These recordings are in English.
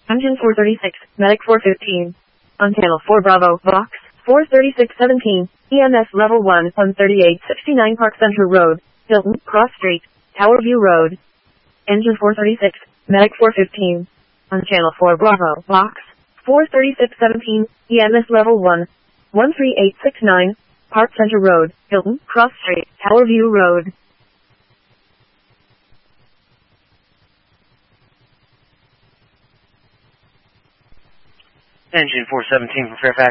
Engine 436, Medic 415. On channel 4 Bravo, Vox, 43617, EMS level 1, on 3869 Park Center Road, Hilton, Cross Street, Tower View Road. Engine 436, Medic 415. On channel 4 Bravo, Vox, 43617, EMS level 1, 13869, Park Center Road, Hilton, Cross Street, Tower View Road. Engine 417 from Fairfax.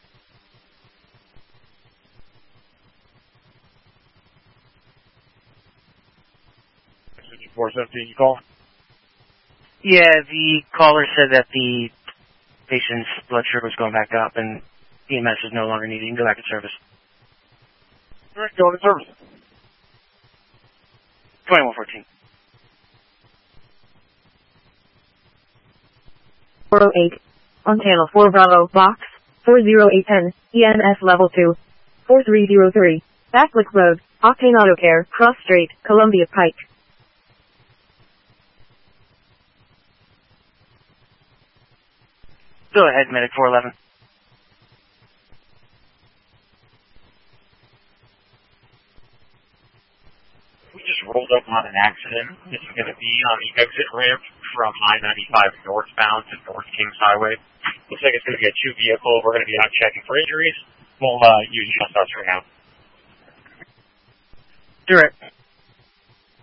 417, you call? Yeah, the caller said that the patient's blood sugar was going back up and EMS is no longer needed. You can go back to service. All right, go to service. 2114. 408. On channel 4 Bravo, Vox, 40810, EMS level 2, 4303, Backlick Road, Octane Auto Care, Cross Street, Columbia Pike. Go ahead, Medic 411. We just rolled up on an accident. This is going to be on the exit ramp from I-95 northbound to North Kings Highway. Looks like it's going to be a 2 vehicle. We're going to be out checking for injuries. We'll use just us for now. Direct.